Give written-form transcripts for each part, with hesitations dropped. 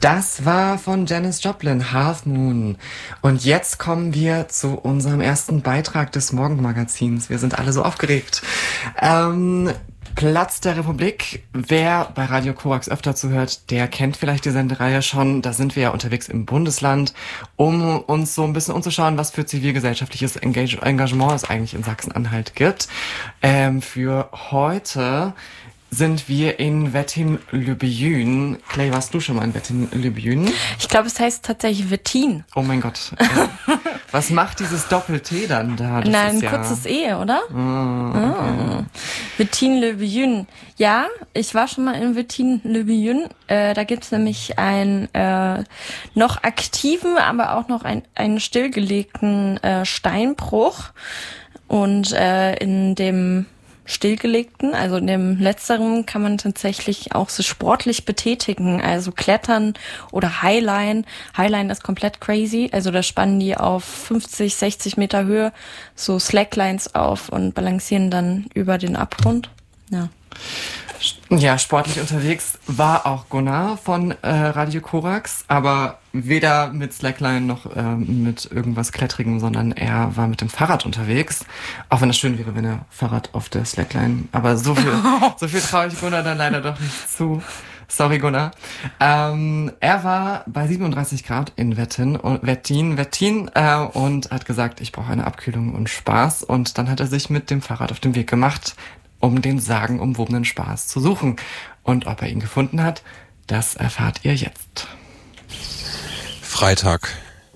Das war von Janis Joplin, Half Moon. Und jetzt kommen wir zu unserem ersten Beitrag des Morgenmagazins. Wir sind alle so aufgeregt. Platz der Republik. Wer bei Radio Korax öfter zuhört, der kennt vielleicht die Sendereihe schon. Da sind wir ja unterwegs im Bundesland, um uns so ein bisschen umzuschauen, was für zivilgesellschaftliches Engagement es eigentlich in Sachsen-Anhalt gibt. Für heute sind wir in Wettin-Lübejün. Clay, warst du schon mal in Wettin-Lübejün? Ich glaube, es heißt tatsächlich Wettin. Oh mein Gott. Was macht dieses Doppel-T dann da? Nein, ein kurzes E, oder? Okay. Wettin-Lübejün. Ja, ich war schon mal in Wettin-Lübejün. Da gibt's nämlich einen noch aktiven, aber auch noch einen stillgelegten Steinbruch. Und in dem stillgelegten, also in dem letzteren, kann man tatsächlich auch so sportlich betätigen, also Klettern oder Highline. Highline ist komplett crazy, also da spannen die auf 50, 60 Meter Höhe so Slacklines auf und balancieren dann über den Abgrund. Ja, sportlich unterwegs war auch Gunnar von Radio Korax, aber weder mit Slackline noch mit irgendwas Klettrigem, sondern er war mit dem Fahrrad unterwegs. Auch wenn es schön wäre, wenn er Fahrrad auf der Slackline, aber so viel traue ich Gunnar dann leider doch nicht zu. Sorry, Gunnar. Er war bei 37 Grad in Wettin und hat gesagt, ich brauche eine Abkühlung und Spaß. Und dann hat er sich mit dem Fahrrad auf den Weg gemacht, um den sagenumwobenen Spaß zu suchen. Und ob er ihn gefunden hat, das erfahrt ihr jetzt. Freitag,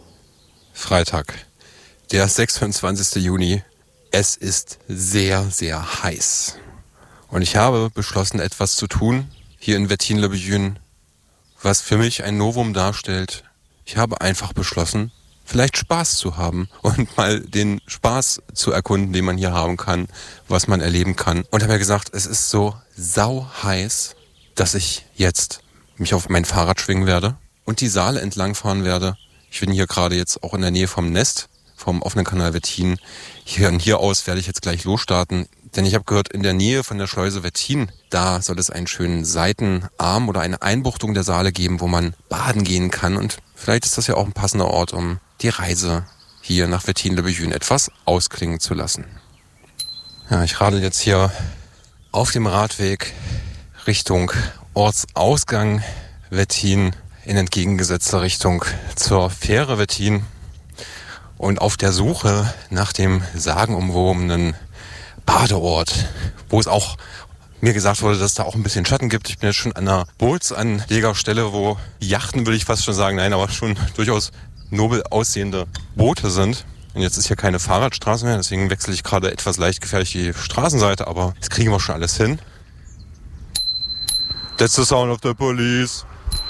der 26. Juni. Es ist sehr, sehr heiß. Und ich habe beschlossen, etwas zu tun, hier in Wettin-Lübejün, was für mich ein Novum darstellt. Ich habe einfach beschlossen, vielleicht Spaß zu haben und mal den Spaß zu erkunden, den man hier haben kann, was man erleben kann. Und habe mir gesagt, es ist so sau heiß, dass ich jetzt mich auf mein Fahrrad schwingen werde und die Saale entlangfahren werde. Ich bin hier gerade jetzt auch in der Nähe vom Nest, vom offenen Kanal Wettin. Von hier aus werde ich jetzt gleich losstarten, denn ich habe gehört, in der Nähe von der Schleuse Wettin, da soll es einen schönen Seitenarm oder eine Einbuchtung der Saale geben, wo man baden gehen kann. Und vielleicht ist das ja auch ein passender Ort, um die Reise hier nach Wettin-Lübejün etwas ausklingen zu lassen. Ja, ich radel jetzt hier auf dem Radweg Richtung Ortsausgang Wettin in entgegengesetzter Richtung zur Fähre Wettin und auf der Suche nach dem sagenumwobenen Badeort, wo es auch mir gesagt wurde, dass es da auch ein bisschen Schatten gibt. Ich bin jetzt schon an einer Bootsanlegerstelle, wo Yachten, würde ich fast schon sagen, nein, aber schon durchaus nobel aussehende Boote sind. Und jetzt ist hier keine Fahrradstraße mehr, deswegen wechsle ich gerade etwas leicht gefährlich die Straßenseite, aber das kriegen wir schon alles hin. That's the sound of the police.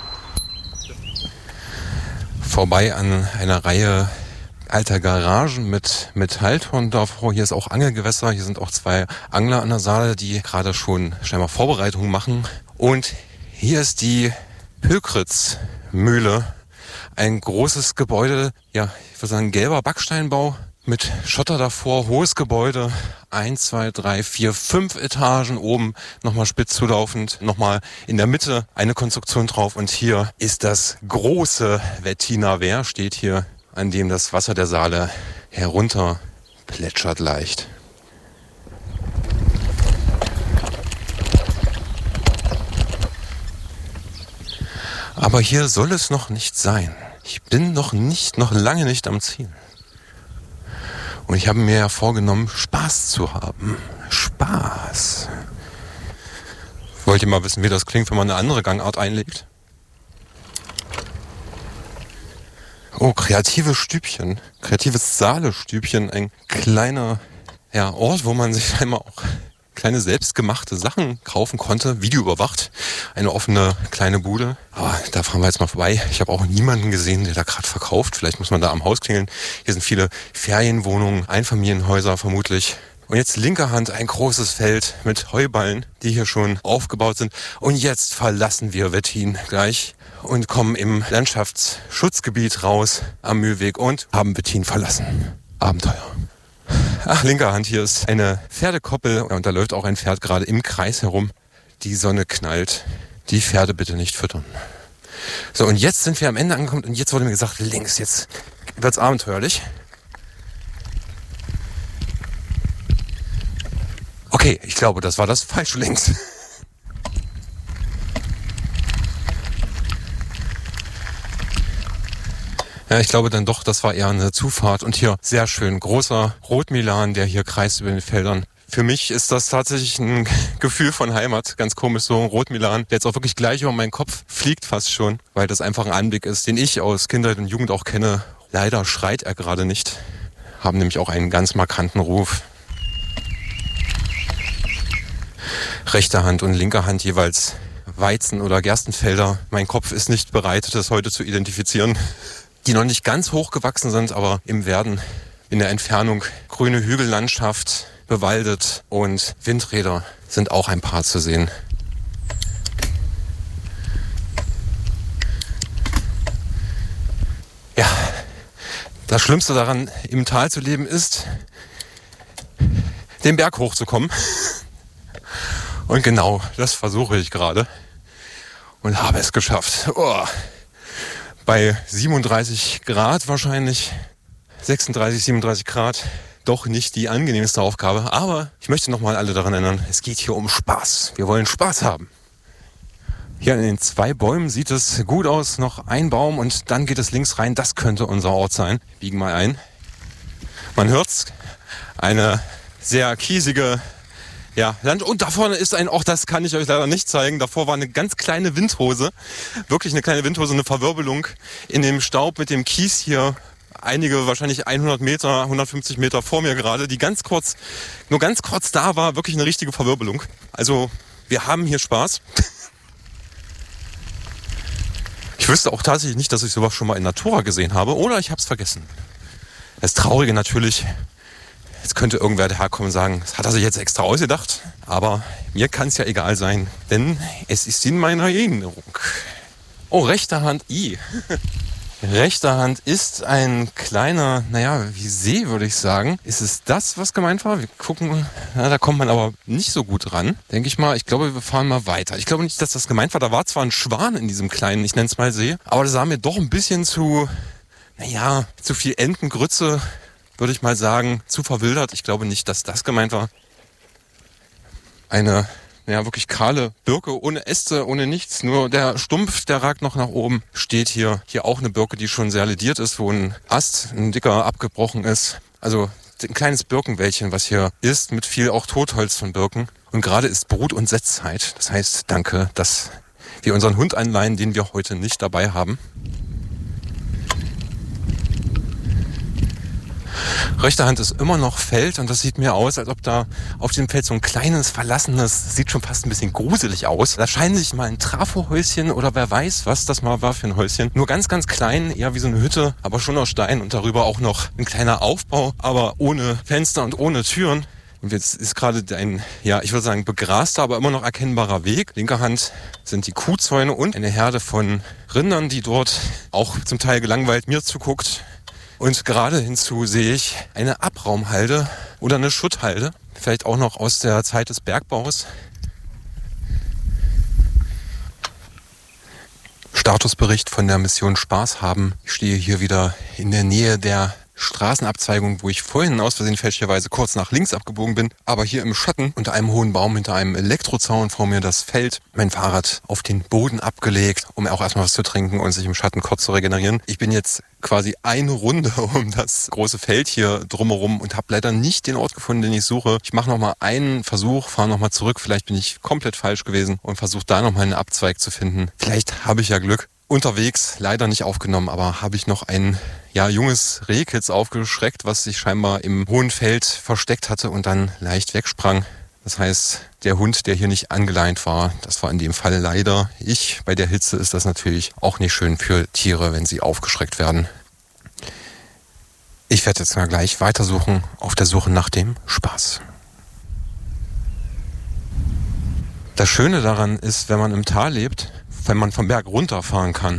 Vorbei an einer Reihe alter Garagen mit Metalltonnen davor. Hier ist auch Angelgewässer. Hier sind auch 2 Angler an der Saale, die gerade schon scheinbar Vorbereitungen machen. Und hier ist die Pökritz-Mühle. Ein großes Gebäude, ja, ich würde sagen gelber Backsteinbau mit Schotter davor, hohes Gebäude, 1, 2, 3, 4, 5 Etagen oben, nochmal spitz zulaufend, nochmal in der Mitte eine Konstruktion drauf und hier ist das große Wettiner Wehr, steht hier, an dem das Wasser der Saale herunter plätschert leicht. Aber hier soll es noch nicht sein. Ich bin noch lange nicht am Ziel. Und ich habe mir ja vorgenommen, Spaß zu haben. Spaß. Wollt ihr mal wissen, wie das klingt, wenn man eine andere Gangart einlegt? Oh, kreatives Stübchen. Kreatives Saale-Stübchen. Ein kleiner Ort, wo man sich einmal auch kleine selbstgemachte Sachen kaufen konnte, videoüberwacht. Eine offene kleine Bude. Aber da fahren wir jetzt mal vorbei. Ich habe auch niemanden gesehen, der da gerade verkauft. Vielleicht muss man da am Haus klingeln. Hier sind viele Ferienwohnungen, Einfamilienhäuser vermutlich. Und jetzt linker Hand ein großes Feld mit Heuballen, die hier schon aufgebaut sind. Und jetzt verlassen wir Wettin gleich und kommen im Landschaftsschutzgebiet raus am Mühlweg und haben Wettin verlassen. Abenteuer. Ach, linker Hand, hier ist eine Pferdekoppel und da läuft auch ein Pferd gerade im Kreis herum. Die Sonne knallt. Die Pferde bitte nicht füttern. So, und jetzt sind wir am Ende angekommen und jetzt wurde mir gesagt, links, jetzt wird's abenteuerlich. Okay, ich glaube, das war das falsche links. Ja, ich glaube dann doch, das war eher eine Zufahrt. Und hier sehr schön großer Rotmilan, der hier kreist über den Feldern. Für mich ist das tatsächlich ein Gefühl von Heimat. Ganz komisch, so ein Rotmilan, der jetzt auch wirklich gleich über meinen Kopf fliegt fast schon, weil das einfach ein Anblick ist, den ich aus Kindheit und Jugend auch kenne. Leider schreit er gerade nicht, haben nämlich auch einen ganz markanten Ruf. Rechte Hand und linke Hand jeweils Weizen- oder Gerstenfelder. Mein Kopf ist nicht bereit, das heute zu identifizieren. Die noch nicht ganz hoch gewachsen sind, aber im Werden, in der Entfernung, grüne Hügellandschaft, bewaldet und Windräder sind auch ein paar zu sehen. Ja, das Schlimmste daran, im Tal zu leben, ist, den Berg hochzukommen. Und genau, das versuche ich gerade und habe es geschafft. Oh. Bei 37 Grad wahrscheinlich, 36, 37 Grad, doch nicht die angenehmste Aufgabe. Aber ich möchte nochmal alle daran erinnern, es geht hier um Spaß. Wir wollen Spaß haben. Hier in den 2 Bäumen sieht es gut aus, noch ein Baum und dann geht es links rein. Das könnte unser Ort sein. Biegen mal ein. Man hört's, eine sehr kiesige Land. Und da vorne ist ein Ort, das kann ich euch leider nicht zeigen. Davor war eine ganz kleine Windhose. Wirklich eine kleine Windhose, eine Verwirbelung in dem Staub mit dem Kies hier. Einige wahrscheinlich 100 Meter, 150 Meter vor mir gerade, die nur ganz kurz da war. Wirklich eine richtige Verwirbelung. Also wir haben hier Spaß. Ich wüsste auch tatsächlich nicht, dass ich sowas schon mal in Natura gesehen habe. Oder ich habe es vergessen. Das Traurige natürlich, jetzt könnte irgendwer daherkommen und sagen, das hat er sich jetzt extra ausgedacht. Aber mir kann es ja egal sein, denn es ist in meiner Erinnerung. Oh, rechte Hand, Rechte Hand ist ein kleiner, wie See, würde ich sagen. Ist es das, was gemeint war? Wir gucken, da kommt man aber nicht so gut ran, denke ich mal. Ich glaube, wir fahren mal weiter. Ich glaube nicht, dass das gemeint war. Da war zwar ein Schwan in diesem kleinen, ich nenne es mal See, aber das sah mir doch ein bisschen zu viel Entengrütze, würde ich mal sagen, zu verwildert. Ich glaube nicht, dass das gemeint war. Eine wirklich kahle Birke, ohne Äste, ohne nichts. Nur der Stumpf, der ragt noch nach oben. Steht hier auch eine Birke, die schon sehr lediert ist, wo ein Ast, ein dicker, abgebrochen ist. Also ein kleines Birkenwäldchen, was hier ist, mit viel auch Totholz von Birken. Und gerade ist Brut- und Setzzeit. Das heißt, danke, dass wir unseren Hund anleihen, den wir heute nicht dabei haben. Rechte Hand ist immer noch Feld und das sieht mir aus, als ob da auf dem Feld so ein kleines, verlassenes, sieht schon fast ein bisschen gruselig aus. Wahrscheinlich mal ein Trafohäuschen oder wer weiß, was das mal war für ein Häuschen. Nur ganz, ganz klein, eher wie so eine Hütte, aber schon aus Stein und darüber auch noch ein kleiner Aufbau, aber ohne Fenster und ohne Türen. Und jetzt ist gerade ein, ich würde sagen, begraster, aber immer noch erkennbarer Weg. Linker Hand sind die Kuhzäune und eine Herde von Rindern, die dort auch zum Teil gelangweilt mir zuguckt. Und gerade hinzu sehe ich eine Abraumhalde oder eine Schutthalde, vielleicht auch noch aus der Zeit des Bergbaus. Statusbericht von der Mission Spaß haben. Ich stehe hier wieder in der Nähe der Straßenabzweigung, wo ich vorhin aus Versehen fälschlicherweise kurz nach links abgebogen bin, aber hier im Schatten unter einem hohen Baum hinter einem Elektrozaun vor mir das Feld, mein Fahrrad auf den Boden abgelegt, um auch erstmal was zu trinken und sich im Schatten kurz zu regenerieren. Ich bin jetzt quasi eine Runde um das große Feld hier drumherum und habe leider nicht den Ort gefunden, den ich suche. Ich mache nochmal einen Versuch, fahre nochmal zurück, vielleicht bin ich komplett falsch gewesen und versuche da nochmal einen Abzweig zu finden. Vielleicht habe ich ja Glück. Unterwegs, leider nicht aufgenommen, aber habe ich noch ein junges Rehkitz aufgeschreckt, was sich scheinbar im hohen Feld versteckt hatte und dann leicht wegsprang. Das heißt, der Hund, der hier nicht angeleint war, das war in dem Fall leider ich. Bei der Hitze ist das natürlich auch nicht schön für Tiere, wenn sie aufgeschreckt werden. Ich werde jetzt mal gleich weitersuchen, auf der Suche nach dem Spaß. Das Schöne daran ist, wenn man im Tal lebt, wenn man vom Berg runterfahren kann.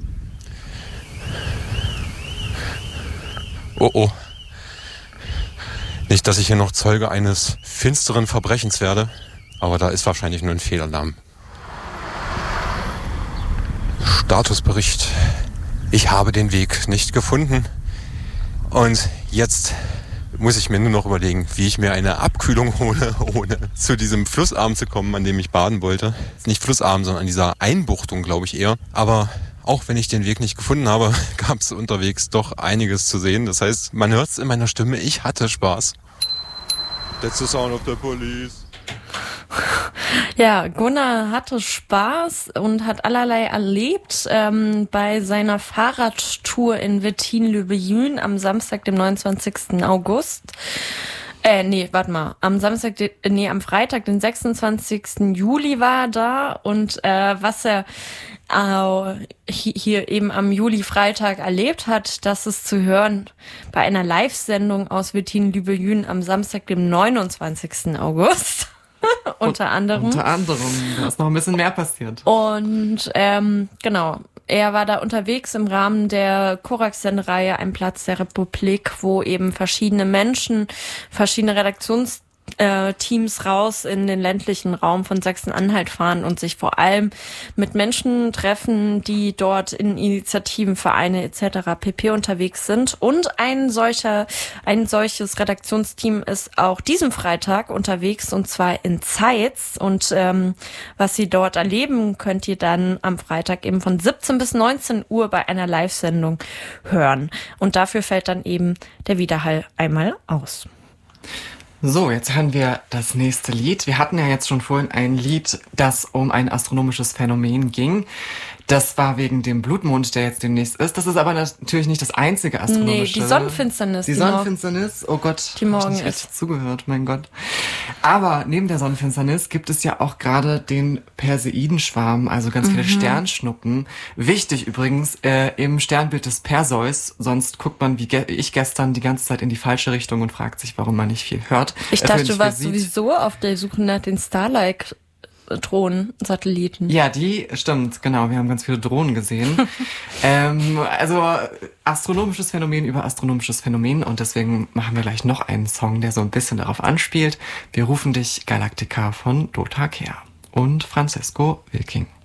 Oh. Nicht, dass ich hier noch Zeuge eines finsteren Verbrechens werde, aber da ist wahrscheinlich nur ein Fehlalarm. Statusbericht. Ich habe den Weg nicht gefunden. Und jetzt muss ich mir nur noch überlegen, wie ich mir eine Abkühlung hole, ohne zu diesem Flussarm zu kommen, an dem ich baden wollte. Nicht Flussarm, sondern an dieser Einbuchtung, glaube ich eher. Aber auch wenn ich den Weg nicht gefunden habe, gab es unterwegs doch einiges zu sehen. Das heißt, man hört es in meiner Stimme, ich hatte Spaß. That's the sound of the police. Ja, Gunnar hatte Spaß und hat allerlei erlebt bei seiner Fahrradtour in Wettin-le-Billun am Samstag, dem 29. August. Am Freitag, den 26. Juli war er da und was er hier eben am Juli-Freitag erlebt hat, das ist zu hören bei einer Live-Sendung aus Wettin-le-Billun am Samstag, dem 29. August. Unter anderem. Da ist noch ein bisschen mehr passiert. Und genau, er war da unterwegs im Rahmen der Korax-Sendereihe Ein Platz der Republik, wo eben verschiedene Menschen, verschiedene Redaktionsteams raus in den ländlichen Raum von Sachsen-Anhalt fahren und sich vor allem mit Menschen treffen, die dort in Initiativen, Vereine etc. pp. Unterwegs sind. Und ein solches Redaktionsteam ist auch diesen Freitag unterwegs, und zwar in Zeitz. Und was sie dort erleben, könnt ihr dann am Freitag eben von 17 bis 19 Uhr bei einer Live-Sendung hören. Und dafür fällt dann eben der Widerhall einmal aus. So, jetzt hören wir das nächste Lied. Wir hatten ja jetzt schon vorhin ein Lied, das um ein astronomisches Phänomen ging. Das war wegen dem Blutmond, der jetzt demnächst ist. Das ist aber natürlich nicht das einzige astronomische. Nee, die Sonnenfinsternis. Die Sonnenfinsternis, oh Gott. Die morgen hab ich nicht richtig zugehört, mein Gott. Aber neben der Sonnenfinsternis gibt es ja auch gerade den Perseidenschwarm, also ganz viele Sternschnuppen. Wichtig übrigens, im Sternbild des Perseus, sonst guckt man, wie ich gestern, die ganze Zeit in die falsche Richtung und fragt sich, warum man nicht viel hört. Ich dachte, du warst sowieso auf der Suche nach den Starlike-Drohnen-Satelliten. Ja, die, stimmt, genau. Wir haben ganz viele Drohnen gesehen. Also astronomisches Phänomen über astronomisches Phänomen, und deswegen machen wir gleich noch einen Song, der so ein bisschen darauf anspielt. Wir rufen dich Galactica von Dota Kehr und Francesco Wilking.